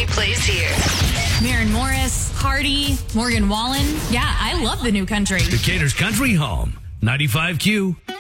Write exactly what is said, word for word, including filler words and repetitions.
Country plays here. Maren Morris, Hardy, Morgan Wallen. Yeah, I love the new country. Decatur's Country Home, ninety-five Q.